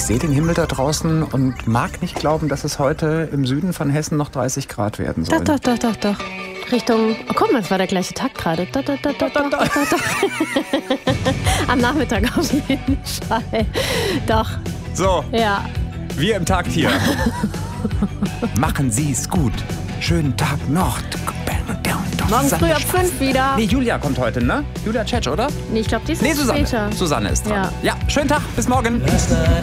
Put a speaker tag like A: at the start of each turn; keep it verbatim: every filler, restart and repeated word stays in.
A: sehe den Himmel da draußen und mag nicht glauben, dass es heute im Süden von Hessen noch dreißig Grad werden soll.
B: Doch, doch, doch, doch, doch. Richtung, oh guck mal, es war der gleiche Tag gerade. Doch, doch, doch, doch, doch, doch, doch, doch. Am Nachmittag auf jeden Fall. Doch.
A: So,
B: ja.
A: Wir im Takt hier. Machen Sie es gut. Schönen Tag noch.
B: Morgen früh ab fünf wieder.
A: Nee, Julia kommt heute, ne? Julia Tschetsch, oder?
B: Nee, ich glaube, die ist
A: nee, Susanne.
B: später.
A: Susanne ist dran.
B: Ja.
A: ja, schönen Tag. Bis morgen.